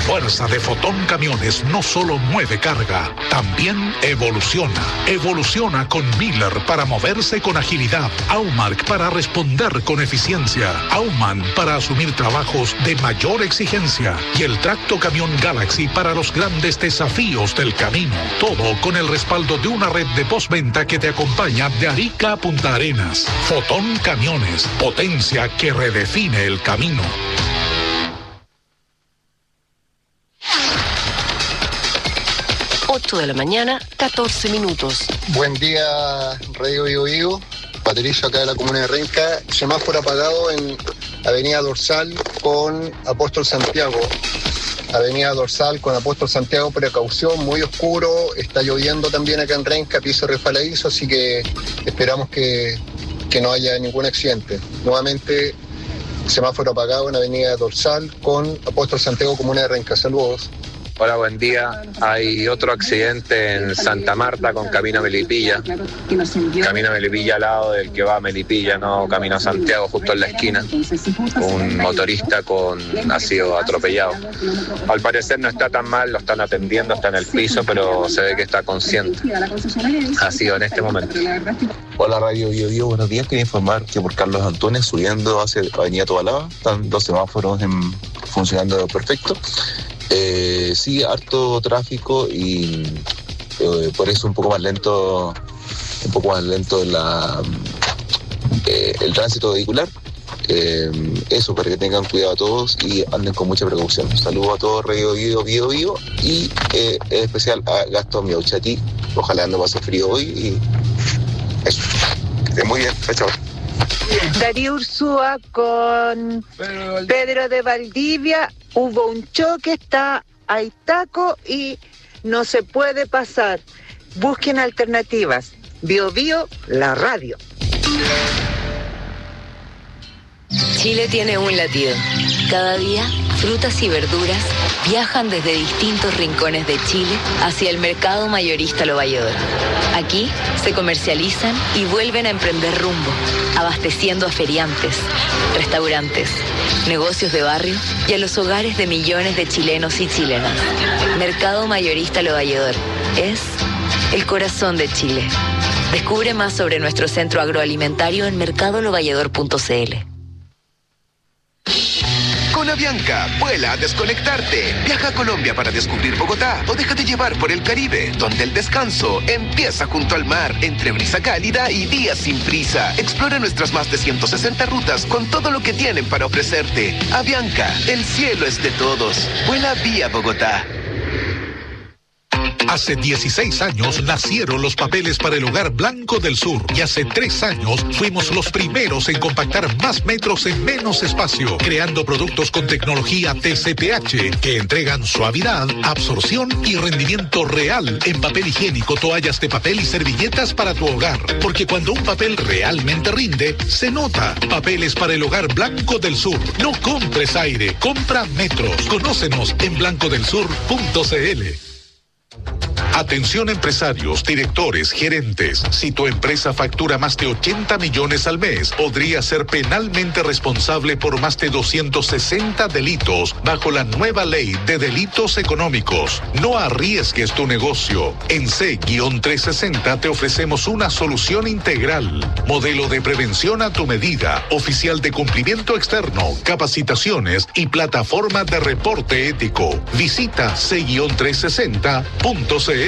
fuerza de Fotón Camiones no solo mueve carga, también evoluciona. Evoluciona con Miller para moverse con agilidad, Aumark para responder con eficiencia, Aumann para asumir trabajos de mayor exigencia y el Tracto Camión Galaxy para los grandes desafíos del camino. Todo con el respaldo de una red de postventa que te acompaña de Arica a Punta Arenas. Fotón Camiones, potencia que redefine el camino. De la mañana, 14 minutos. Buen día, Radio Bio Bio. Patricio, acá de la comuna de Renca. Semáforo apagado en Avenida Dorsal con Apóstol Santiago. Avenida Dorsal con Apóstol Santiago, precaución, muy oscuro. Está lloviendo también acá en Renca, piso resbaladizo, así que esperamos que no haya ningún accidente. Nuevamente, semáforo apagado en Avenida Dorsal con Apóstol Santiago, comuna de Renca. Saludos. Hola, buen día. Hay otro accidente en Santa Marta con Camino a Melipilla. Camino a Melipilla al lado del que va a Melipilla, no Camino a Santiago, justo en la esquina. Un motorista ha sido atropellado. Al parecer no está tan mal, lo están atendiendo, está en el piso, pero se ve que está consciente. Ha sido en este momento. Hola, Radio Bio Bio, buenos días. Quería informar que por Carlos Antunes, subiendo hacia Avenida Tobalaba, están los semáforos funcionando perfecto. Sí, harto tráfico y por eso un poco más lento el tránsito vehicular. Eso, para que tengan cuidado todos y anden con mucha precaución. Saludos a todos, Radio Bio Bio y en especial a Gastón Miauchati. Ojalá no pase frío hoy y eso. Que esté muy bien, chao. Darío Ursúa con Pedro de Valdivia. Hubo un choque, está hay taco y no se puede pasar. Busquen alternativas. Bio Bio, la radio. Chile tiene un latido. Cada día, frutas y verduras viajan desde distintos rincones de Chile hacia el mercado mayorista Lo Valledor. Aquí se comercializan y vuelven a emprender rumbo, abasteciendo a feriantes, restaurantes, negocios de barrio y a los hogares de millones de chilenos y chilenas. Mercado mayorista Lo Valledor es el corazón de Chile. Descubre más sobre nuestro centro agroalimentario en mercadolovalledor.cl. Con Avianca, vuela a desconectarte. Viaja a Colombia para descubrir Bogotá o déjate llevar por el Caribe, donde el descanso empieza junto al mar, entre brisa cálida y días sin prisa. Explora nuestras más de 160 rutas con todo lo que tienen para ofrecerte. Avianca, el cielo es de todos. Vuela vía Bogotá. Hace 16 años nacieron los papeles para el hogar Blanco del Sur y hace 3 años fuimos los primeros en compactar más metros en menos espacio, creando productos con tecnología TCPH que entregan suavidad, absorción y rendimiento real en papel higiénico, toallas de papel y servilletas para tu hogar. Porque cuando un papel realmente rinde, se nota. Papeles para el hogar Blanco del Sur. No compres aire, compra metros. Conócenos en blancodelsur.cl. Atención empresarios, directores, gerentes. Si tu empresa factura más de 80 millones al mes, podría ser penalmente responsable por más de 260 delitos bajo la nueva ley de delitos económicos. No arriesgues tu negocio. En C-360 te ofrecemos una solución integral. Modelo de prevención a tu medida, oficial de cumplimiento externo, capacitaciones y plataforma de reporte ético. Visita C-360.cl.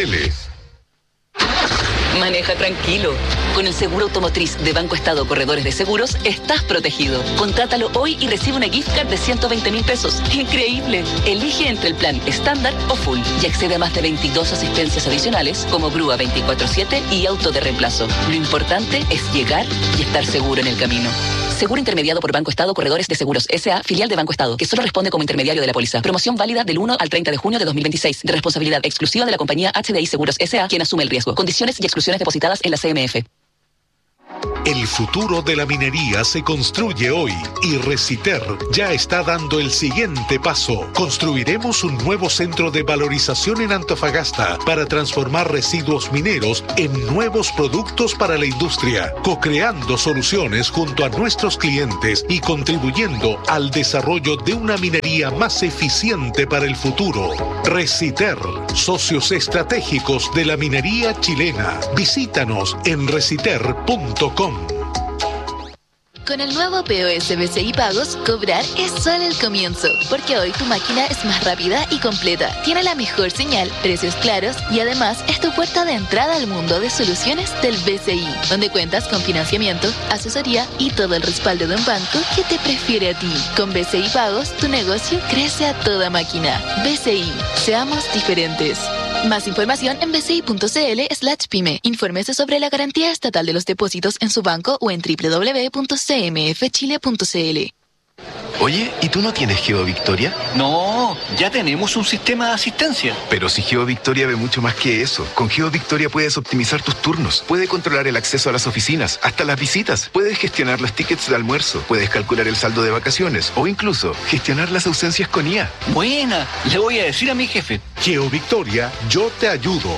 Maneja tranquilo. Con el seguro automotriz de Banco Estado Corredores de Seguros, estás protegido. Contrátalo hoy y recibe una gift card de 120.000 pesos. ¡Increíble! Elige entre el plan estándar o full y accede a más de 22 asistencias adicionales como grúa 24/7 y auto de reemplazo. Lo importante es llegar y estar seguro en el camino. Seguro intermediado por Banco Estado Corredores de Seguros S.A., filial de Banco Estado, que solo responde como intermediario de la póliza. Promoción válida del 1 al 30 de junio de 2026. De responsabilidad exclusiva de la compañía HDI Seguros S.A., quien asume el riesgo. Condiciones y exclusiones depositadas en la CMF. El futuro de la minería se construye hoy y Reciter ya está dando el siguiente paso. Construiremos un nuevo centro de valorización en Antofagasta para transformar residuos mineros en nuevos productos para la industria, co-creando soluciones junto a nuestros clientes y contribuyendo al desarrollo de una minería más eficiente para el futuro. Reciter, socios estratégicos de la minería chilena. Visítanos en reciter.com. Con el nuevo POS BCI Pagos, cobrar es solo el comienzo, porque hoy tu máquina es más rápida y completa, tiene la mejor señal, precios claros y además es tu puerta de entrada al mundo de soluciones del BCI, donde cuentas con financiamiento, asesoría y todo el respaldo de un banco que te prefiere a ti. Con BCI Pagos, tu negocio crece a toda máquina. BCI, seamos diferentes. Más información en bci.cl/pyme. Infórmese sobre la garantía estatal de los depósitos en su banco o en www.cmfchile.cl. Oye, ¿y tú no tienes GeoVictoria? No, ya tenemos un sistema de asistencia. Pero si GeoVictoria ve mucho más que eso. Con GeoVictoria puedes optimizar tus turnos, puedes controlar el acceso a las oficinas, hasta las visitas, puedes gestionar los tickets de almuerzo, puedes calcular el saldo de vacaciones o incluso gestionar las ausencias con IA. Buena, le voy a decir a mi jefe. GeoVictoria, yo te ayudo.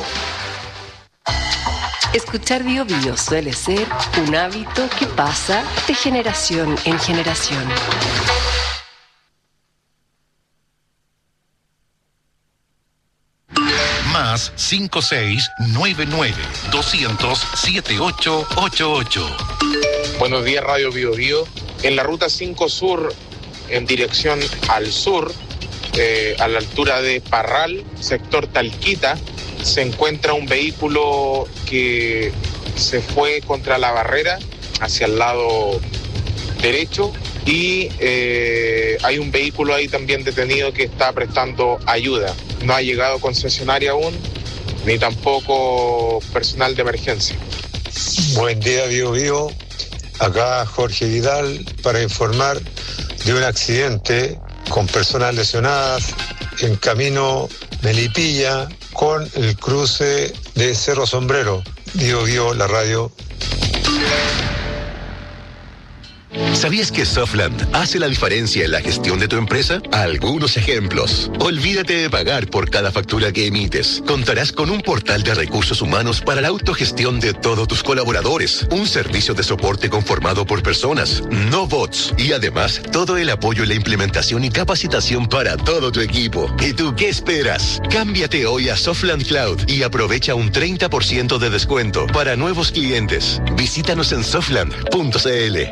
Escuchar Bio Bio suele ser un hábito que pasa de generación en generación. Más 5699-200-7888. Buenos días, Radio Bio Bio. En la ruta 5 Sur, en dirección al sur, a la altura de Parral, sector Talquita, se encuentra un vehículo que se fue contra la barrera hacia el lado derecho y hay un vehículo ahí también detenido que está prestando ayuda. No ha llegado concesionaria aún, ni tampoco personal de emergencia. Buen día, Bio Bio. Acá Jorge Vidal para informar de un accidente con personas lesionadas en camino Melipilla con el cruce de Cerro Sombrero. Bio Bio, la radio. ¿Sabías que Softland hace la diferencia en la gestión de tu empresa? Algunos ejemplos. Olvídate de pagar por cada factura que emites. Contarás con un portal de recursos humanos para la autogestión de todos tus colaboradores. Un servicio de soporte conformado por personas, no bots. Y además, todo el apoyo en la implementación y capacitación para todo tu equipo. ¿Y tú qué esperas? Cámbiate hoy a Softland Cloud y aprovecha un 30% de descuento para nuevos clientes. Visítanos en softland.cl.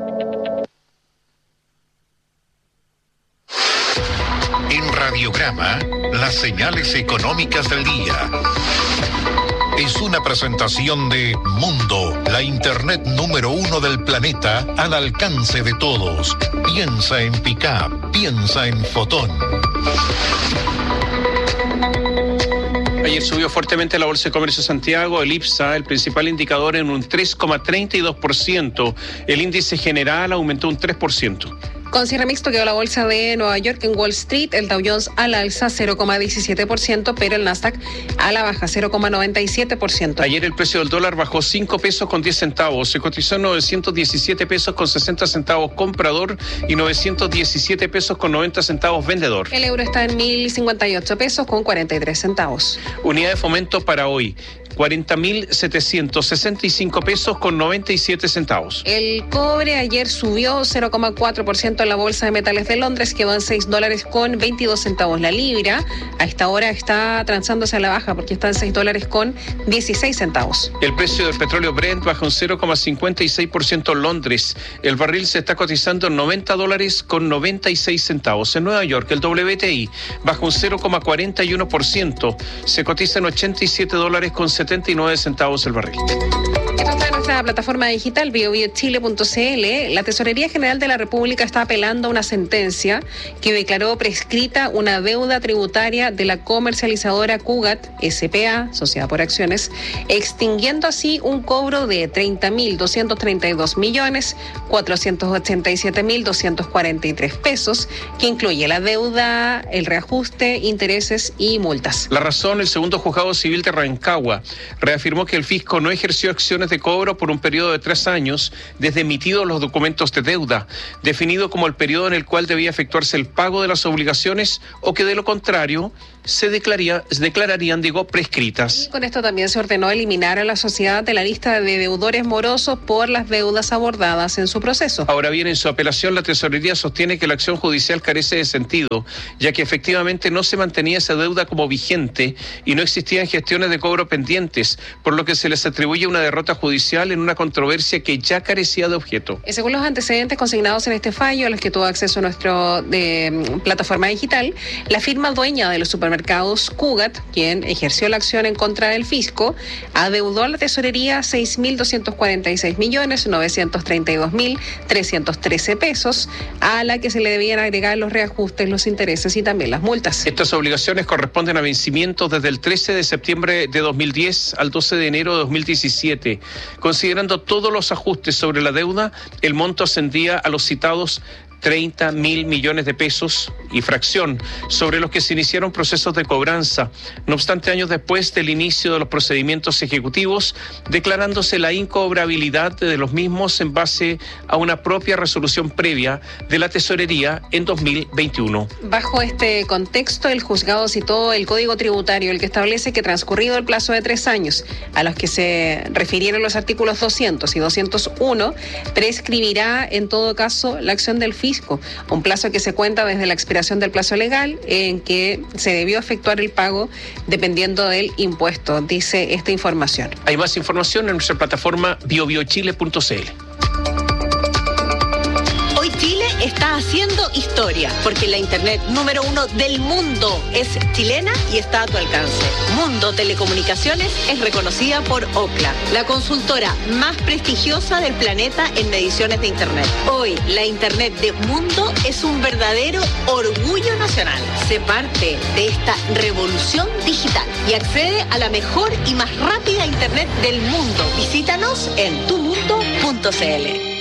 Radiograma, las señales económicas del día. Es una presentación de Mundo, la internet número 1 del planeta al alcance de todos. Piensa en Pickup, piensa en Fotón. Ayer subió fuertemente la Bolsa de Comercio de Santiago, el IPSA, el principal indicador, en un 3,32%. El índice general aumentó un 3%. Con cierre mixto quedó la bolsa de Nueva York. En Wall Street, el Dow Jones a la alza 0,17%, pero el Nasdaq a la baja 0,97%. Ayer el precio del dólar bajó 5 pesos con 10 centavos. Se cotizó en 917 pesos con 60 centavos comprador y 917 pesos con 90 centavos vendedor. El euro está en 1.058 pesos con 43 centavos. Unidad de fomento para hoy: 40.765 pesos con 97 centavos. El cobre ayer subió 0,4% en la Bolsa de Metales de Londres, quedó en $6 con 22 centavos la libra. A esta hora está transándose a la baja porque está en $6 con 16 centavos. El precio del petróleo Brent baja un 0,56% en Londres. El barril se está cotizando en $90 con 96 centavos. En Nueva York, el WTI baja un 0,41%. Se cotiza en $87 con 79 centavos el barril. Esto está en nuestra plataforma digital biobiochile.cl. La Tesorería General de la República está apelando a una sentencia que declaró prescrita una deuda tributaria de la comercializadora Cugat S.p.A., Sociedad por Acciones, extinguiendo así un cobro de 30.232.487.243 pesos, que incluye la deuda, el reajuste, intereses y multas. La razón: el segundo juzgado civil de Rancagua reafirmó que el fisco no ejerció acciones de cobro gobierno por un periodo de 3 años desde emitidos los documentos de deuda, definido como el periodo en el cual debía efectuarse el pago de las obligaciones o que de lo contrario se declararían prescritas. Con esto también se ordenó eliminar a la sociedad de la lista de deudores morosos por las deudas abordadas en su proceso. Ahora bien, en su apelación la Tesorería sostiene que la acción judicial carece de sentido, ya que efectivamente no se mantenía esa deuda como vigente y no existían gestiones de cobro pendientes, por lo que se les atribuye una derrota judicial en una controversia que ya carecía de objeto. Según los antecedentes consignados en este fallo, a los que tuvo acceso nuestra plataforma digital, la firma dueña de los supermercados Cugat, quien ejerció la acción en contra del fisco, adeudó a la tesorería 6.246.932.313 pesos, a la que se le debían agregar los reajustes, los intereses y también las multas. Estas obligaciones corresponden a vencimientos desde el 13 de septiembre de 2010 al 12 de enero de 2017. Considerando todos los ajustes sobre la deuda, el monto ascendía a los citados 30.000 millones de pesos y fracción, sobre los que se iniciaron procesos de cobranza. No obstante, años después del inicio de los procedimientos ejecutivos, declarándose la incobrabilidad de los mismos en base a una propia resolución previa de la Tesorería en 2021. Bajo este contexto, el juzgado citó el Código Tributario, el que establece que transcurrido el plazo de 3 años, a los que se refirieron los artículos 200 y 201, prescribirá en todo caso la acción del fisco, un plazo que se cuenta desde la expiración del plazo legal en que se debió efectuar el pago dependiendo del impuesto, dice esta información. Hay más información en nuestra plataforma biobiochile.cl. Hoy Chile está haciendo historia porque la internet número 1 del mundo es chilena y está a tu alcance. Mundo Telecomunicaciones es reconocida por Ookla, la consultora más prestigiosa del planeta en mediciones de internet. Hoy la internet de Mundo es un verdadero orgullo nacional. Sé parte de esta revolución digital y accede a la mejor y más rápida internet del mundo. Visítanos en tumundo.cl.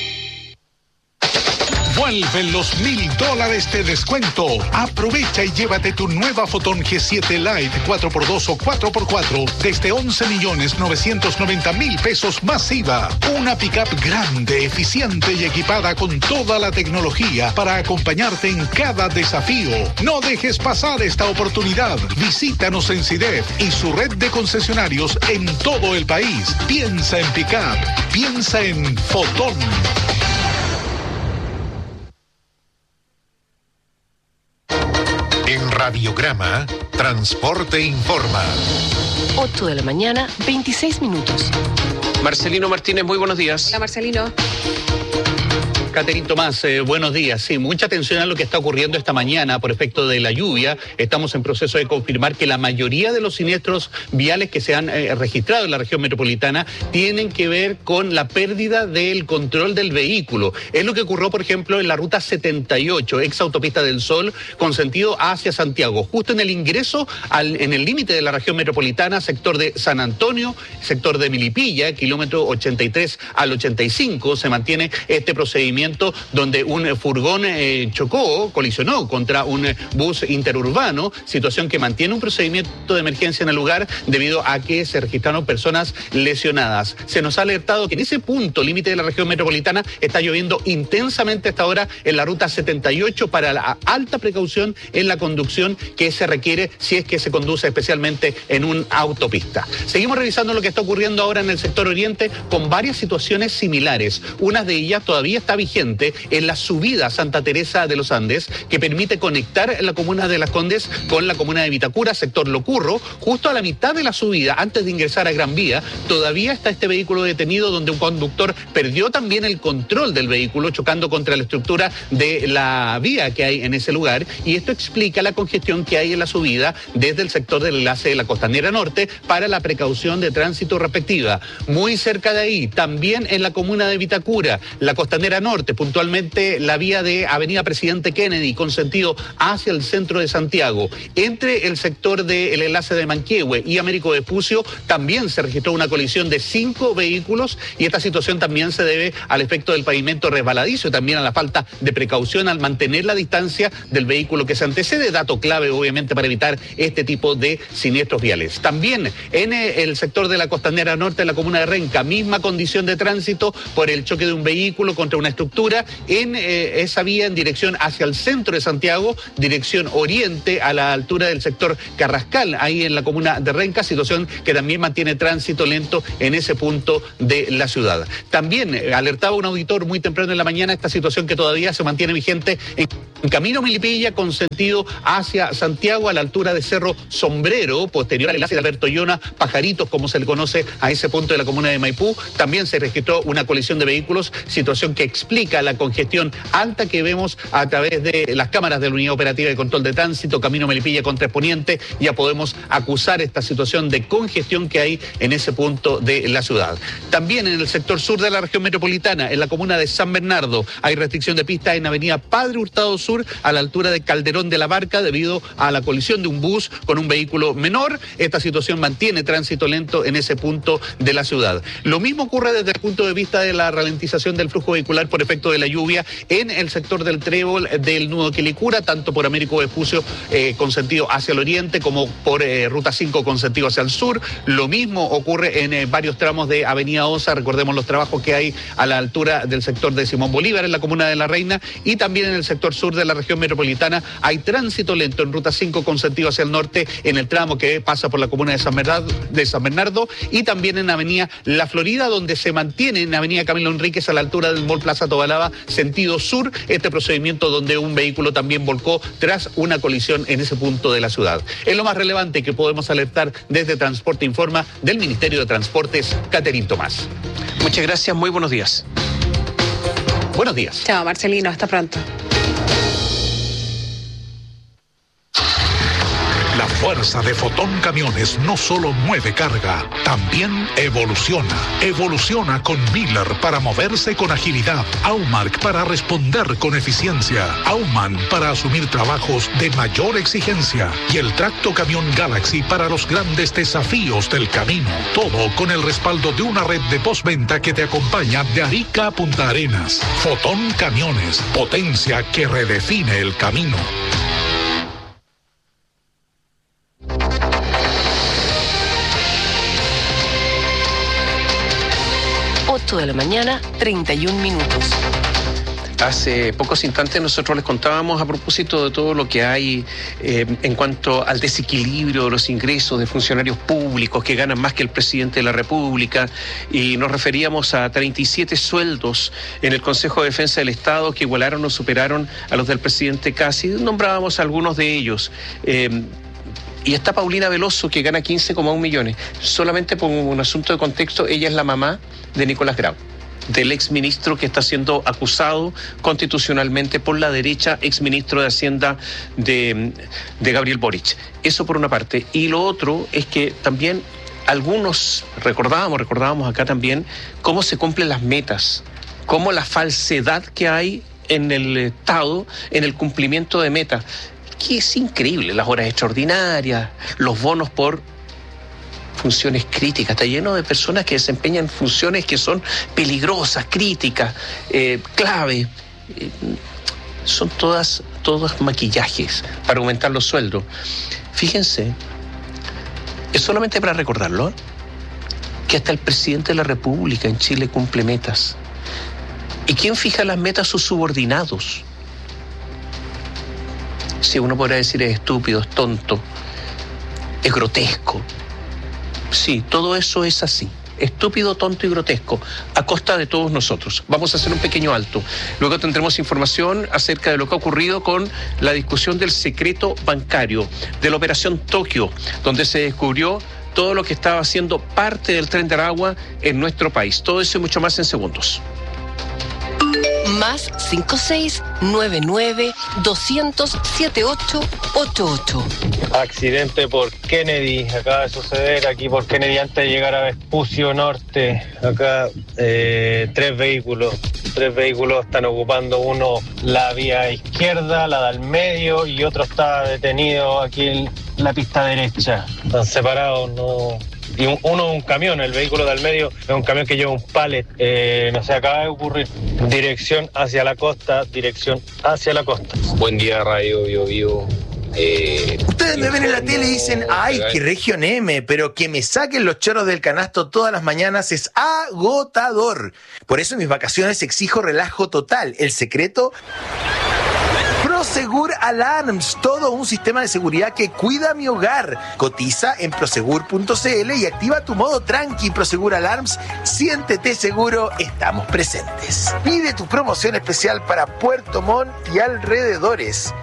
Vuelven los $1,000 de descuento. Aprovecha y llévate tu nueva Fotón G7 Lite 4x2 o 4x4 desde 11.990.000 pesos más IVA. Una pickup grande, eficiente y equipada con toda la tecnología para acompañarte en cada desafío. No dejes pasar esta oportunidad. Visítanos en CIDEF y su red de concesionarios en todo el país. Piensa en pickup. Piensa en Fotón. En Radiograma, Transporte Informa. 8 de la mañana, 26 minutos. Marcelino Martínez, muy buenos días. Hola, Marcelino. Caterín Tomás, buenos días. Sí, mucha atención a lo que está ocurriendo esta mañana por efecto de la lluvia. Estamos en proceso de confirmar que la mayoría de los siniestros viales que se han registrado en la región metropolitana tienen que ver con la pérdida del control del vehículo. Es lo que ocurrió, por ejemplo, en la ruta 78, ex Autopista del Sol, con sentido hacia Santiago. Justo en el ingreso, en el límite de la región metropolitana, sector de San Antonio, sector de Milipilla, kilómetro 83 al 85, se mantiene este procedimiento donde un furgón colisionó contra un bus interurbano, situación que mantiene un procedimiento de emergencia en el lugar debido a que se registraron personas lesionadas. Se nos ha alertado que en ese punto límite de la región metropolitana está lloviendo intensamente hasta ahora en la ruta 78 para la alta precaución en la conducción que se requiere si es que se conduce especialmente en una autopista. Seguimos revisando lo que está ocurriendo ahora en el sector oriente con varias situaciones similares. Una de ellas todavía está vigente en la subida a Santa Teresa de los Andes, que permite conectar la comuna de Las Condes con la comuna de Vitacura, sector Locurro. Justo a la mitad de la subida, antes de ingresar a Gran Vía, todavía está este vehículo detenido donde un conductor perdió también el control del vehículo, chocando contra la estructura de la vía que hay en ese lugar, y esto explica la congestión que hay en la subida desde el sector del enlace de la Costanera Norte para la precaución de tránsito respectiva. Muy cerca de ahí, también en la comuna de Vitacura, la Costanera Norte, norte, puntualmente la vía de Avenida Presidente Kennedy con sentido hacia el centro de Santiago. Entre el sector del enlace de Manquehue y Américo Vespucio también se registró una colisión de 5 vehículos y esta situación también se debe al efecto del pavimento resbaladizo y también a la falta de precaución al mantener la distancia del vehículo que se antecede, dato clave obviamente para evitar este tipo de siniestros viales. También en el sector de la Costanera Norte de la comuna de Renca, misma condición de tránsito por el choque de un vehículo contra una estructura en esa vía en dirección hacia el centro de Santiago, dirección oriente a la altura del sector Carrascal, ahí en la comuna de Renca, situación que también mantiene tránsito lento en ese punto de la ciudad. También alertaba un auditor muy temprano en la mañana esta situación que todavía se mantiene vigente en camino Melipilla con sentido hacia Santiago a la altura de Cerro Sombrero, posterior al enlace de Alberto Llona, Pajaritos, como se le conoce a ese punto de la comuna de Maipú. También se registró una colisión de vehículos, situación que explica la congestión alta que vemos a través de las cámaras de la Unidad Operativa de Control de Tránsito, camino Melipilla con Tres Poniente. Ya podemos acusar esta situación de congestión que hay en ese punto de la ciudad. También en el sector sur de la región metropolitana, en la comuna de San Bernardo, hay restricción de pista en avenida Padre Hurtado Sur a la altura de Calderón de la Barca debido a la colisión de un bus con un vehículo menor. Esta situación mantiene tránsito lento en ese punto de la ciudad. Lo mismo ocurre desde el punto de vista de la ralentización del flujo vehicular por efecto de la lluvia en el sector del Trébol del nudo Quilicura, tanto por Américo Vespucio con sentido hacia el oriente como por Ruta 5 con sentido hacia el sur. Lo mismo ocurre en varios tramos de Avenida Osa, recordemos los trabajos que hay a la altura del sector de Simón Bolívar en la comuna de La Reina, y también en el sector sur de la región metropolitana hay tránsito lento en Ruta 5 con sentido hacia el norte en el tramo que pasa por la comuna de San Bernardo y también en Avenida La Florida, donde se mantiene en Avenida Camilo Enríquez a la altura del Mall Plaza Tobalaba sentido sur este procedimiento donde un vehículo también volcó tras una colisión en ese punto de la ciudad. Es lo más relevante que podemos alertar desde Transporte Informa del Ministerio de Transportes, Caterín Tomás. Muchas gracias, muy buenos días. Buenos días. Chao, Marcelino, hasta pronto. La fuerza de Fotón Camiones no solo mueve carga, también evoluciona. Evoluciona con Miller para moverse con agilidad, Aumark para responder con eficiencia, Auman para asumir trabajos de mayor exigencia y el Tracto Camión Galaxy para los grandes desafíos del camino. Todo con el respaldo de una red de postventa que te acompaña de Arica a Punta Arenas. Fotón Camiones, potencia que redefine el camino. 8 de la mañana, 31 minutos. Hace pocos instantes nosotros les contábamos a propósito de todo lo que hay en cuanto al desequilibrio de los ingresos de funcionarios públicos que ganan más que el presidente de la República, y nos referíamos a 37 sueldos en el Consejo de Defensa del Estado que igualaron o superaron a los del presidente Casi. Nombrábamos algunos de ellos. Y está Paulina Veloso, que gana 15,1 millones. Solamente por un asunto de contexto, ella es la mamá de Nicolás Grau, del exministro que está siendo acusado constitucionalmente por la derecha, exministro de Hacienda de Gabriel Boric. Eso por una parte. Y lo otro es que también algunos recordábamos acá también cómo se cumplen las metas, cómo la falsedad que hay en el Estado en el cumplimiento de metas, que es increíble, las horas extraordinarias, los bonos por funciones críticas. Está lleno de personas que desempeñan funciones que son peligrosas, críticas, clave. Son todas maquillajes para aumentar los sueldos. Fíjense, es solamente para recordarlo, que hasta el presidente de la República en Chile cumple metas. ¿Y quién fija las metas? Sus subordinados. Sí, uno podrá decir es estúpido, es tonto, es grotesco. Sí, todo eso es así. Estúpido, tonto y grotesco, a costa de todos nosotros. Vamos a hacer un pequeño alto. Luego tendremos información acerca de lo que ha ocurrido con la discusión del secreto bancario, de la operación Tokio, donde se descubrió todo lo que estaba haciendo parte del Tren de Aragua en nuestro país. Todo eso y mucho más en segundos. Más 5699-200-7888. Accidente por Kennedy, acaba de suceder aquí por Kennedy antes de llegar a Vespucio Norte. Acá 3 vehículos 3 vehículos están ocupando, uno la vía izquierda, la del medio, y otro está detenido aquí en la pista derecha. Están separados, no... Y uno es un camión, el vehículo del medio es un camión que lleva un pallet. No sé, acaba de ocurrir. Dirección hacia la costa, dirección hacia la costa. Buen día, Radio Bio Bio. Ustedes me ven en la tele y dicen, ay, que Región M, pero que me saquen los chorros del canasto todas las mañanas es agotador. Por eso en mis vacaciones exijo relajo total. El secreto... Prosegur Alarms, todo un sistema de seguridad que cuida mi hogar. Cotiza en prosegur.cl y activa tu modo tranqui. Prosegur Alarms, siéntete seguro, estamos presentes. Pide tu promoción especial para Puerto Montt y alrededores.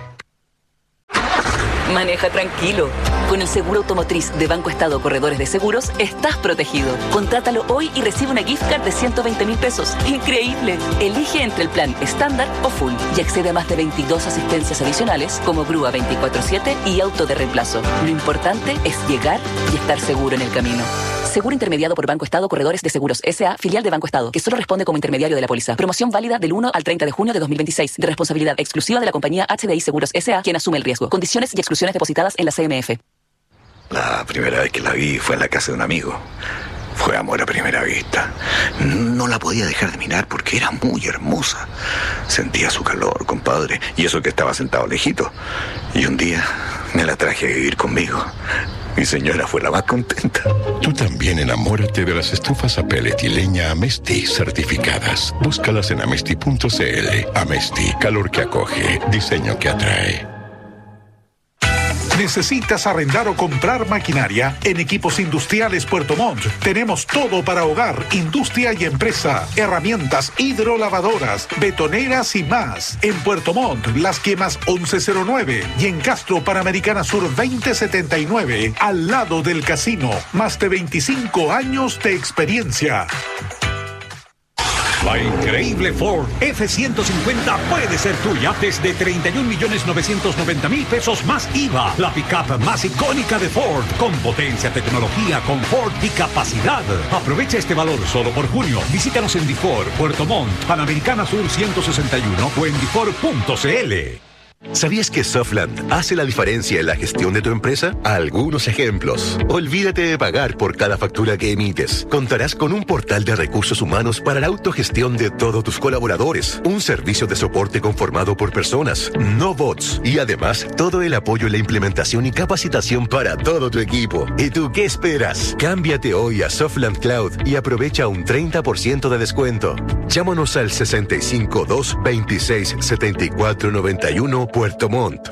Maneja tranquilo. Con el seguro automotriz de Banco Estado Corredores de Seguros, estás protegido. Contrátalo hoy y recibe una gift card de 120.000 pesos. ¡Increíble! Elige entre el plan estándar o full y accede a más de 22 asistencias adicionales como grúa 24/7 y auto de reemplazo. Lo importante es llegar y estar seguro en el camino. Seguro intermediado por Banco Estado Corredores de Seguros S.A., filial de Banco Estado, que solo responde como intermediario de la póliza. Promoción válida del 1 al 30 de junio de 2026, de responsabilidad exclusiva de la compañía HDI Seguros S.A., quien asume el riesgo. Condiciones y exclusiones depositadas en la CMF. La primera vez que la vi fue en la casa de un amigo. Fue amor a primera vista. No la podía dejar de mirar porque era muy hermosa. Sentía su calor, compadre, y eso que estaba sentado lejito. Y un día me la traje a vivir conmigo. Mi señora fue la más contenta. Tú también enamórate de las estufas a pellet y leña Amesti certificadas. Búscalas en amesti.cl. Amesti, calor que acoge, diseño que atrae. ¿Necesitas arrendar o comprar maquinaria? En Equipos Industriales Puerto Montt tenemos todo para hogar, industria y empresa. Herramientas hidrolavadoras, betoneras y más. En Puerto Montt, Las Quemas 1109 y en Castro Panamericana Sur 2079, al lado del casino. Más de 25 años de experiencia. La increíble Ford F-150 puede ser tuya desde 31.990.000 pesos más IVA. La pick-up más icónica de Ford, con potencia, tecnología, confort y capacidad. Aprovecha este valor solo por junio. Visítanos en Difor, Puerto Montt, Panamericana Sur 161 o en difor.cl. ¿Sabías que Softland hace la diferencia en la gestión de tu empresa? Algunos ejemplos. Olvídate de pagar por cada factura que emites. Contarás con un portal de recursos humanos para la autogestión de todos tus colaboradores. Un servicio de soporte conformado por personas, no bots. Y además, todo el apoyo en la implementación y capacitación para todo tu equipo. ¿Y tú qué esperas? Cámbiate hoy a Softland Cloud y aprovecha un 30% de descuento. Llámanos al 652 26 74 91 Puerto Montt.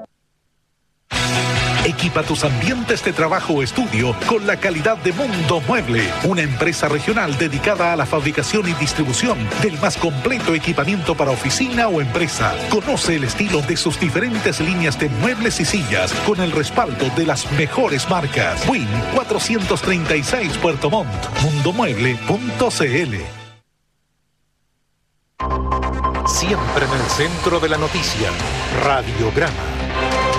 Equipa tus ambientes de trabajo o estudio con la calidad de Mundo Mueble, una empresa regional dedicada a la fabricación y distribución del más completo equipamiento para oficina o empresa. Conoce el estilo de sus diferentes líneas de muebles y sillas con el respaldo de las mejores marcas. Win 436 Puerto Montt, mundomueble.cl. Siempre en el centro de la noticia, Radiograma.